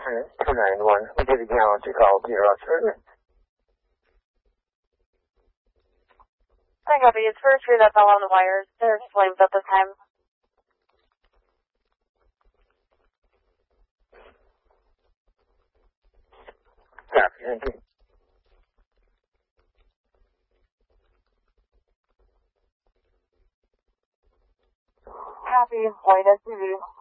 291. We did a gallantry call to your Roger. I copy. It's first crew that fell on the wires. There's flames at the time. Copy. Thank you. Copy. White SUV.